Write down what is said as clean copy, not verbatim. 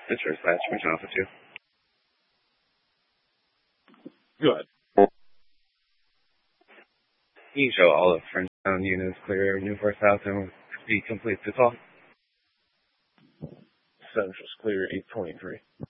It's dispatch. We can offer you. Good. You can show all of Frenchtown units clear Newport South and will be complete to call. Central's clear 823.